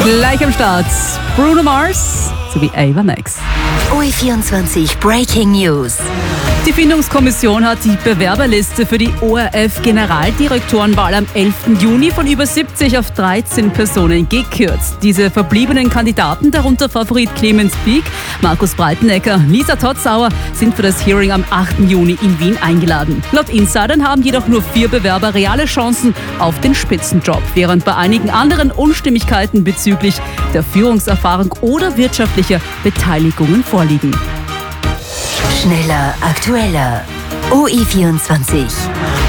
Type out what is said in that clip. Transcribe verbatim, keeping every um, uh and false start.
Gleich am Start Bruno Mars sowie Ava Max. O E vierundzwanzig Breaking News. Die Findungskommission hat die Bewerberliste für die O R F-Generaldirektorenwahl am elften Juni von über siebzig auf dreizehn Personen gekürzt. Diese verbliebenen Kandidaten, darunter Favorit Clemens Pieck, Markus Breitenegger, Lisa Totzauer, sind für das Hearing am achten Juni in Wien eingeladen. Laut Insidern haben jedoch nur vier Bewerber reale Chancen auf den Spitzenjob, während bei einigen anderen Unstimmigkeiten bezüglich der Führungserfahrung oder wirtschaftlicher Beteiligungen vorliegen. Schneller, aktueller. O E vierundzwanzig.